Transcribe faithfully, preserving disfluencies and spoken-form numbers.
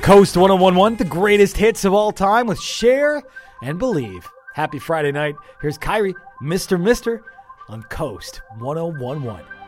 Coast one oh one one, the greatest hits of all time with Share and Believe. Happy Friday night. Here's Kyrie, Mister Mister on Coast one oh one one.